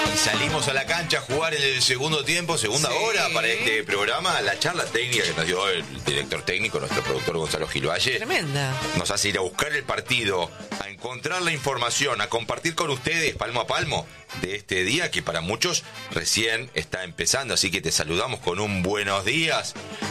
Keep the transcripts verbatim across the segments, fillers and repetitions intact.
Y salimos a la cancha a jugar en el segundo tiempo, segunda sí. hora para este programa. La charla técnica que nos dio el director técnico, nuestro productor Gonzalo Gil Valle. Tremenda. Nos hace ir a buscar el partido, a encontrar la información, a compartir con ustedes palmo a palmo de este día que para muchos recién está empezando. Así que te saludamos con un buenos días.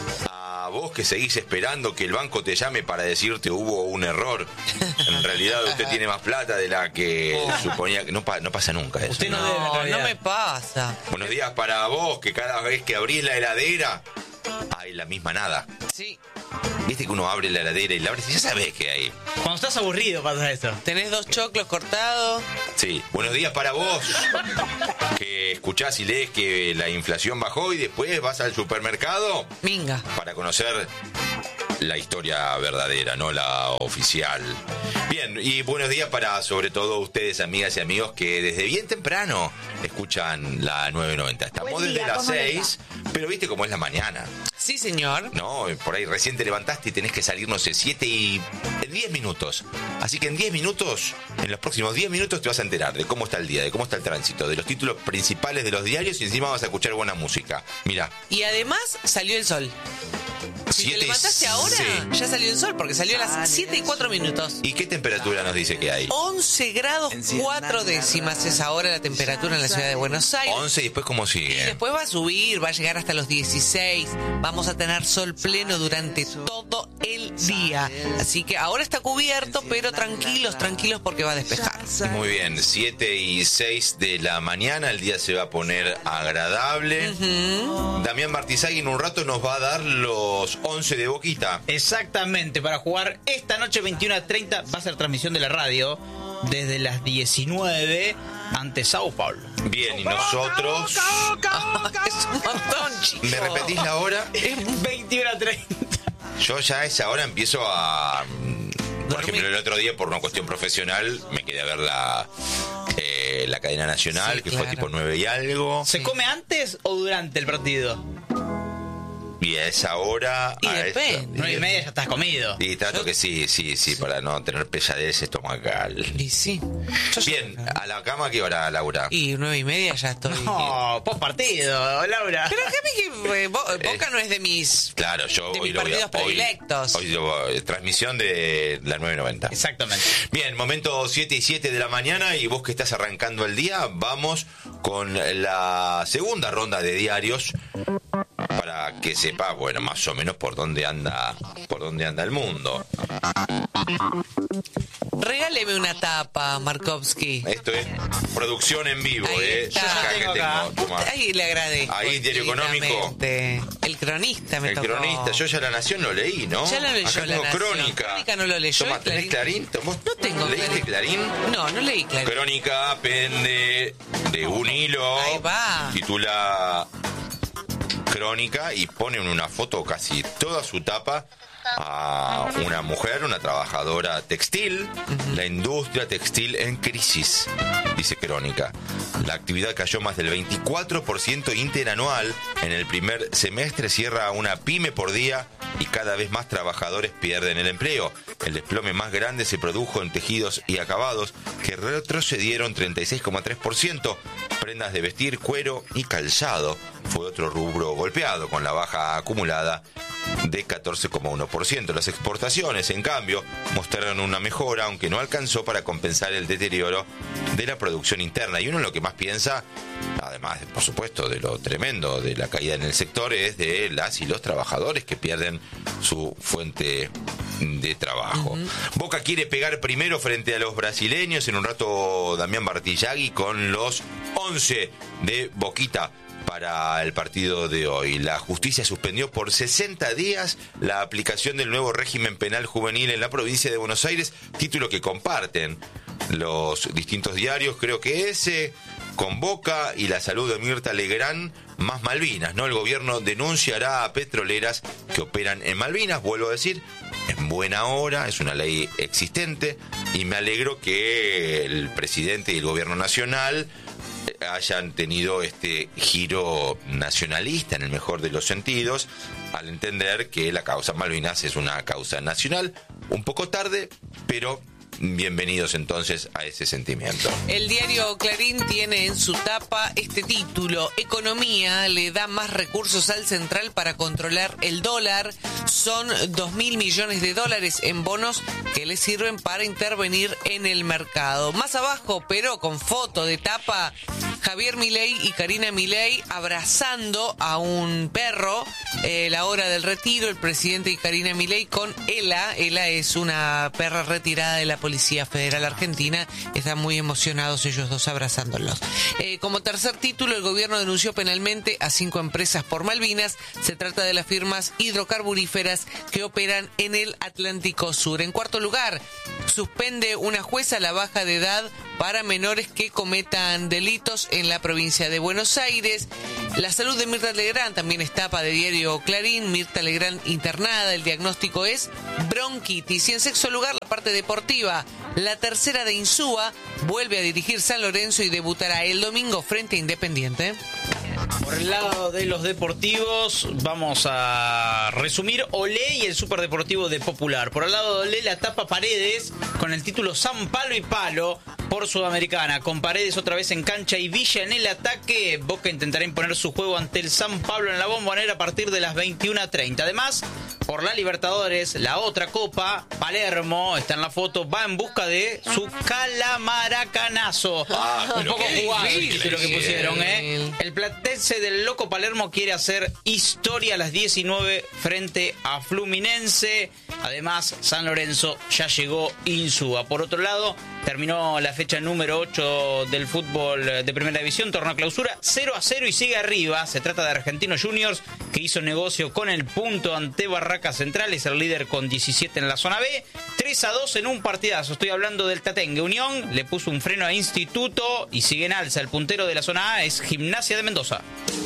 A vos que seguís esperando que el banco te llame para decirte hubo un error. En realidad usted tiene más plata de la que oh. suponía que no, pa- no pasa nunca eso. Usted no, no, debe, no me pasa. Buenos días para vos que cada vez que abrís la heladera hay la misma nada. Sí. Viste que uno abre la heladera y la abre y ya sabés que hay. Cuando estás aburrido pasa eso. Tenés dos choclos cortados. Sí. Buenos días para vos que escuchás y lees que la inflación bajó y después vas al supermercado. Minga. Para conocer la historia verdadera, no la oficial. Bien, y buenos días para sobre todo ustedes, amigas y amigos, que desde bien temprano escuchan la nueve noventa. Estamos día, desde las seis, pero viste cómo es la mañana. Sí, señor. No, por ahí recién te levantaste y tenés que salir, no sé, siete y diez minutos. Así que en diez minutos, en los próximos diez minutos te vas a enterar de cómo está el día, de cómo está el tránsito, de los títulos principales de los diarios y encima vas a escuchar buena música. Mirá. Y además salió el sol. Si te levantaste ahora, sí. ya salió el sol, porque salió a las siete y cuatro minutos. ¿Y qué temperatura nos dice que hay? once grados cuatro décimas es ahora la temperatura en la ciudad de Buenos Aires. once y después cómo sigue. Y después va a subir, va a llegar hasta los dieciséis. Vamos a tener sol pleno durante todo el día. Así que ahora está cubierto, pero tranquilos, tranquilos porque va a despejar. Muy bien, siete y seis de la mañana, el día se va a poner agradable. Uh-huh. Damián Martizagui en un rato nos va a dar los once de Boquita. Exactamente, para jugar esta noche veintiuna treinta va a ser transmisión de la radio desde las diecinueve ante Sao Paulo. Bien, y nosotros... Es un montón, chicos. ¿Me repetís la hora? Es veintiuna treinta. Yo ya a esa hora empiezo a... Por ejemplo, el otro día, por una cuestión profesional, me quedé a ver la... Eh, la cadena nacional, sí, que claro. fue tipo nueve y algo. ¿Se come antes o durante el partido? Y a esa hora... Y después. Nueve y media ya estás comido. Y trato Yo... que sí, sí, sí, para no tener pesadez estomacal. Y sí. Yo Bien, yo... ¿a la cama qué hora, Laura? Y nueve y media ya estoy... No, post partido, Laura. Pero que, que eh, Bo- Boca eh, no es de mis... Claro, yo de hoy mis lo partidos voy a, predilectos. Hoy, hoy transmisión de la nueve noventa. Exactamente. Bien, momento siete y siete de la mañana y vos que estás arrancando el día, vamos con la segunda ronda de diarios para que sepa, bueno, más o menos por dónde anda, por dónde anda el mundo. Regáleme una tapa, Markovsky. Esto es producción en vivo, ahí ¿eh? Está. Acá tengo que acá. tengo, Ahí le agradezco. Ahí, Diario Económico. El cronista me El tocó. cronista, yo ya La Nación lo leí, ¿no? Ya lo leyó Acá La tengo Nación. Crónica. Crónica no lo leyó. Toma, ¿tenés Clarín? ¿Vos no tengo ¿Leíste Clarín? No, no leí Clarín. Crónica pende de un hilo. Ahí va. Titula Crónica y pone en una foto casi toda su tapa a una mujer, una trabajadora textil. Uh-huh. La industria textil en crisis, dice Crónica. La actividad cayó más del veinticuatro por ciento interanual en el primer semestre, cierra una pyme por día y cada vez más trabajadores pierden el empleo. El desplome más grande se produjo en tejidos y acabados, que retrocedieron treinta y seis coma tres por ciento. Prendas de vestir, cuero y calzado fue otro rubro golpeado, con la baja acumulada de catorce coma uno por ciento. Las exportaciones, en cambio, mostraron una mejora, aunque no alcanzó para compensar el deterioro de la producción interna. Y uno lo que más piensa, además, por supuesto, de lo tremendo de la caída en el sector, es de las y los trabajadores que pierden su fuente de trabajo. Uh-huh. Boca quiere pegar primero frente a los brasileños. En un rato, Damián Martizagui con los once de Boquita para el partido de hoy. La justicia suspendió por sesenta días la aplicación del nuevo régimen penal juvenil en la provincia de Buenos Aires, título que comparten los distintos diarios. Creo que ese, con Boca y la salud de Mirta Legrand, más Malvinas, ¿no? El gobierno denunciará a petroleras que operan en Malvinas, vuelvo a decir, en buena hora, es una ley existente, y me alegro que el presidente y el gobierno nacional hayan tenido este giro nacionalista en el mejor de los sentidos, al entender que la causa Malvinas es una causa nacional, un poco tarde, pero bienvenidos entonces a ese sentimiento. El diario Clarín tiene en su tapa este título: Economía le da más recursos al central para controlar el dólar. Son dos mil millones de dólares en bonos que le sirven para intervenir en el mercado. Más abajo, pero con foto de tapa, Javier Milei y Karina Milei abrazando a un perro. Eh, la hora del retiro, el presidente y Karina Milei con Ela. Ela es una perra retirada de la Policía Federal Argentina. Están muy emocionados ellos dos abrazándolos. Eh, como tercer título, el gobierno denunció penalmente a cinco empresas por Malvinas. Se trata de las firmas hidrocarburíferas que operan en el Atlántico Sur. En cuarto lugar, suspende una jueza la baja de edad para menores que cometan delitos en la provincia de Buenos Aires. La salud de Mirta Legrand también es tapa de diario Clarín. Mirta Legrand internada, el diagnóstico es bronquitis. Y en sexto lugar, la parte deportiva. La tercera de Insúa vuelve a dirigir San Lorenzo y debutará el domingo frente a Independiente. Por el lado de los deportivos, vamos a resumir Olé y el superdeportivo de Popular. Por el lado de Olé, la tapa Paredes con el título San Palo y Palo por Sudamericana. Con Paredes otra vez en cancha y Villa en el ataque. Boca intentará imponer su juego ante el San Pablo en la Bombonera a partir de las veintiuna treinta. Además, por la Libertadores, la otra copa, Palermo, está en la foto, va en busca de su calamaracanazo. Ah, Un poco jugado difícil lo que pusieron, ¿eh? El platense del Loco Palermo quiere hacer historia a las diecinueve frente a Fluminense. Además, San Lorenzo ya llegó Insúa. Por otro lado, terminó la fecha número ocho del fútbol de Primera División, torneo clausura, cero a cero y sigue arriba. Se trata de Argentinos Juniors, que hizo negocio con el punto ante Barraca Central, es el líder con diecisiete en la zona B. tres a dos en un partidazo. Estoy hablando del Tatengue. Unión le puso un freno a Instituto y sigue en alza. El puntero de la zona A es Gimnasia de Mendoza.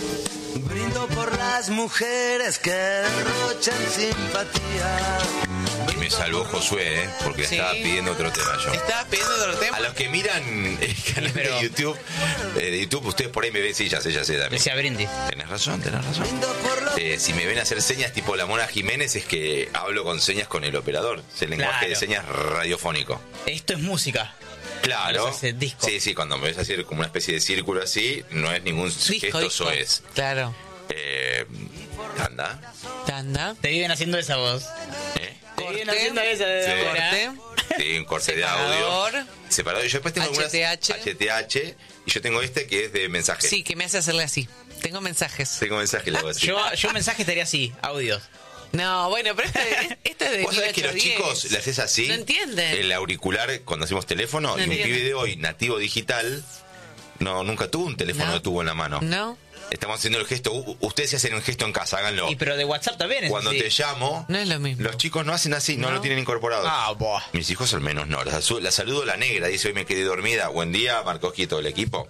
Brindo por las mujeres que derrochan simpatía. Y me salvó Josué, ¿eh? Porque Sí. estaba pidiendo otro tema yo. ¿Estabas pidiendo otro tema? A los que miran el canal Pero- de YouTube, eh, de YouTube, ustedes por ahí me ven, sí, ya sé, ya sé también. Decía Brindis. Tenés razón, tenés razón. Brindo por los Eh, si me ven hacer señas tipo la Mona Jiménez, es que hablo con señas con el operador. Es el lenguaje Claro. de señas radiofónico. Esto es música. Claro. Los hace disco. Sí, sí, cuando me ves hacer como una especie de círculo así, no es ningún Disco, gesto, disco. eso es. Claro. Eh, anda. Tanda. Te viven haciendo esa voz. ¿Eh? Te viven Corte. haciendo esa de Sí. ahora. Corte. Sí, un corte de Separador. audio. Separado. Yo después tengo H T H. algunas H T H. Y yo tengo este que es de mensaje. Sí, que me hace hacerle así. Tengo mensajes. Tengo mensaje, le hago así. Yo, yo mensaje estaría así, audios. No, bueno, pero este, este es de Vos sabés que los mil ochocientos diez. chicos le haces así. No entienden. El auricular cuando hacemos teléfono. No y un entienden. pibe de hoy, nativo digital, no, nunca tuvo un teléfono No. de tubo en la mano. No, Estamos haciendo el gesto. U- Ustedes se hacen un gesto en casa, háganlo. Y pero de WhatsApp también es Cuando así. te llamo, no es lo mismo. los chicos no hacen así, no, No. lo tienen incorporado. Ah, buah. Mis hijos al menos no. La, su- la saludo la negra, dice hoy me quedé dormida. Buen día, Marcos y todo el equipo.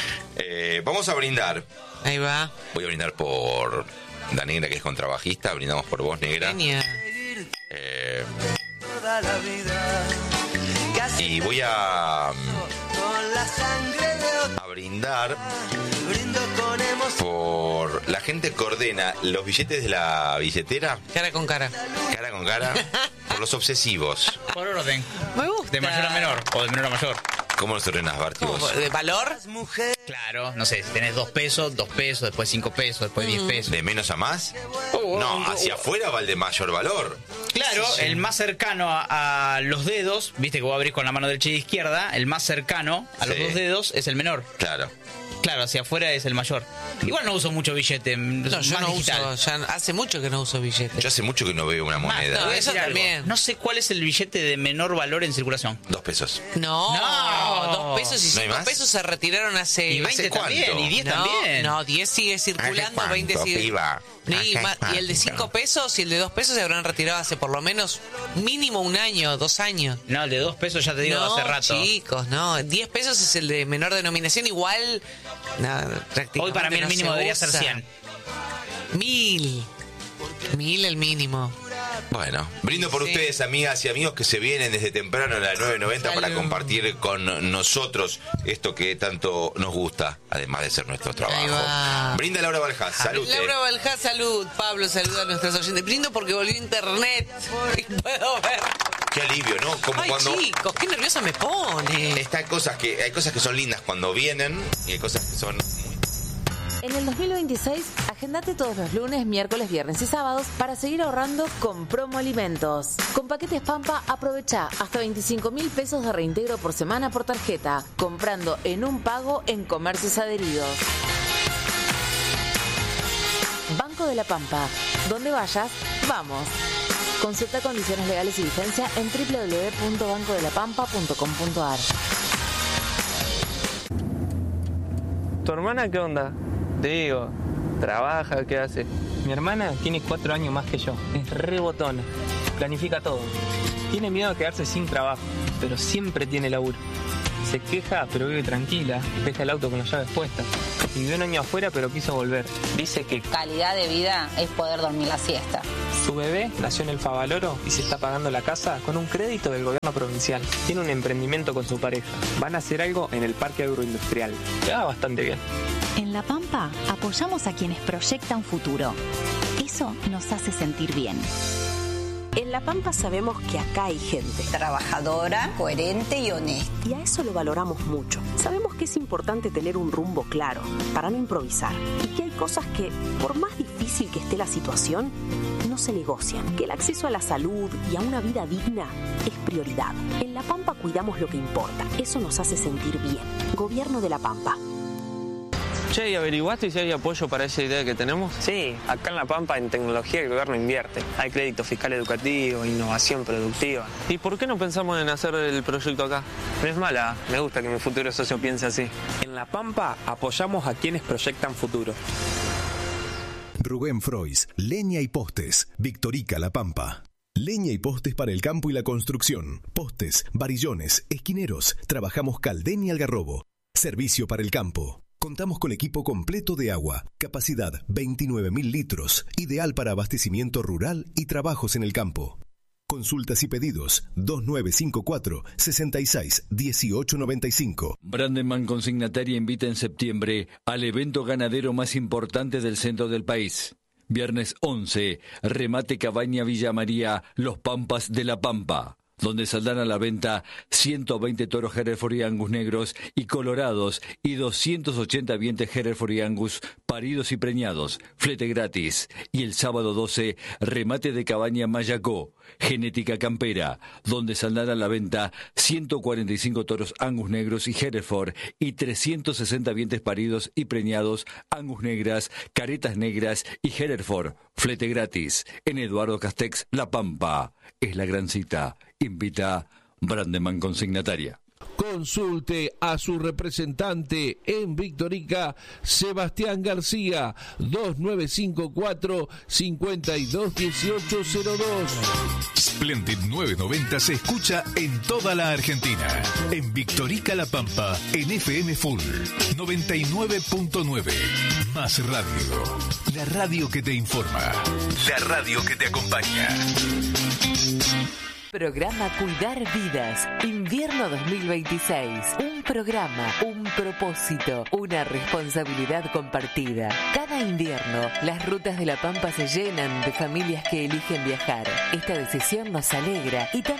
Eh, vamos a brindar. Ahí va. Voy a brindar por la negra que es contrabajista. Brindamos por vos, negra. Genia. Eh, toda la vida. Casi y voy a, con la sangre de otro. a brindar Brindo con emoción. por la gente que ordena los billetes de la billetera, Cara con cara. cara con cara, por los obsesivos. Por orden. Me gusta. De mayor a menor o de menor a mayor. ¿Cómo los ordenas, Barty, ¿Cómo? vos? ¿De valor? Las mujeres. Claro, no sé, si tenés dos pesos, dos pesos, después cinco pesos, después diez pesos. ¿De menos a más? Oh, No, oh, hacia oh. afuera va el de mayor valor. Claro, el más cercano a, a los dedos, viste que vos abrís con la mano derecha y izquierda, el más cercano a los Sí. dos dedos es el menor. Claro. Claro, hacia afuera es el mayor. Igual no uso mucho billete, No, más yo no digital. uso. Ya hace mucho que no uso billetes. Yo hace mucho que no veo una Más, moneda. te voy a eso decir algo. también. No sé cuál es el billete de menor valor en circulación. Dos pesos. No, No. dos pesos y ¿No hay cinco más? pesos se retiraron hace. Y ¿hace veinte también, cuánto? y diez no, también. No, diez sigue circulando, ¿Hace veinte cuánto, sigue. piba? Y, ¿Hace ma- y el de cuánto? cinco pesos y el de dos pesos se habrán retirado hace por lo menos mínimo un año, dos años. No, el de dos pesos ya te digo no, hace rato. chicos, no. diez pesos es el de menor denominación, igual. No, prácticamente Hoy para mí el no mínimo se debería usa. ser cien. Mil. Mil el mínimo. Bueno, brindo por Sí. ustedes, amigas y amigos que se vienen desde temprano a las nueve noventa para Salud. compartir con nosotros esto que tanto nos gusta, además de ser nuestro trabajo. va. Brinda Laura Baljás, salud. Laura Baljá, salud. Pablo, saluda a nuestros oyentes. Brindo porque volvió internet y puedo ver qué alivio, ¿no? Como Ay, cuando chicos, qué nerviosa me pone. está cosas que hay cosas que son lindas cuando vienen y hay cosas que son muy... En el dos mil veintiséis, agendate todos los lunes, miércoles, viernes y sábados para seguir ahorrando con Promo Alimentos. Con paquetes Pampa, aprovecha hasta veinticinco mil pesos de reintegro por semana por tarjeta, comprando en un pago en comercios adheridos. Banco de la Pampa. Donde vayas, vamos. Consulta condiciones legales y vigencia en doble u doble u doble u punto banco de la pampa punto com punto a r. ¿Tu hermana qué onda? Te digo, ¿trabaja? ¿Qué hace? Mi hermana tiene cuatro años más que yo. Es re botona. Planifica todo. Tiene miedo a quedarse sin trabajo, pero siempre tiene laburo. Se queja, pero vive tranquila. Deja el auto con las llaves puestas. Vivió un año afuera, pero quiso volver. Dice que calidad de vida es poder dormir la siesta. Su bebé nació en el Favaloro y se está pagando la casa con un crédito del gobierno provincial. Tiene un emprendimiento con su pareja. Van a hacer algo en el parque agroindustrial. Le va bastante bien. En La Pampa apoyamos a quienes proyectan futuro. Eso nos hace sentir bien. En La Pampa sabemos que acá hay gente trabajadora, coherente y honesta. Y a eso lo valoramos mucho. Sabemos que es importante tener un rumbo claro para no improvisar. Y que hay cosas que, por más difícil que esté la situación, no se negocian. Que el acceso a la salud y a una vida digna es prioridad. En La Pampa cuidamos lo que importa. Eso nos hace sentir bien. Gobierno de La Pampa. Che, ¿y averiguaste si hay apoyo para esa idea que tenemos? Sí, acá en La Pampa en tecnología el gobierno invierte. Hay crédito fiscal educativo, innovación productiva. ¿Y por qué no pensamos en hacer el proyecto acá? No es mala, me gusta que mi futuro socio piense así. En La Pampa apoyamos a quienes proyectan futuro. Rubén Frois, Leña y Postes, Victorica, La Pampa. Leña y postes para el campo y la construcción. Postes, varillones, esquineros. Trabajamos Caldén y Algarrobo. Servicio para el campo. Contamos con equipo completo de agua, capacidad veintinueve mil litros, ideal para abastecimiento rural y trabajos en el campo. Consultas y pedidos dos nueve cinco cuatro, seis seis uno ocho nueve cinco. Brandeman Consignataria invita en septiembre al evento ganadero más importante del centro del país. Viernes once, remate Cabaña Villa María, Los Pampas de la Pampa, donde saldrán a la venta ciento veinte toros Hereford y Angus negros y colorados y doscientos ochenta vientres Hereford y Angus paridos y preñados, flete gratis. Y el sábado doce, remate de Cabaña Mayacó, genética campera, donde saldrán a la venta ciento cuarenta y cinco toros Angus negros y Hereford y trescientos sesenta vientres paridos y preñados, Angus negras, caretas negras y Hereford, flete gratis. En Eduardo Castex, La Pampa. Es la gran cita. Invita Brandeman Consignataria. Consulte a su representante en Victorica, Sebastián García, dos nueve cinco cuatro, cinco dos uno ocho cero dos. Splendid novecientos noventa se escucha en toda la Argentina. En Victorica, La Pampa, en F M Full noventa y nueve punto nueve. Más radio. La radio que te informa. La radio que te acompaña. Programa Cuidar Vidas, invierno dos mil veintiséis. Un programa, un propósito, una responsabilidad compartida. Cada invierno, las rutas de La Pampa se llenan de familias que eligen viajar. Esta decisión nos alegra y también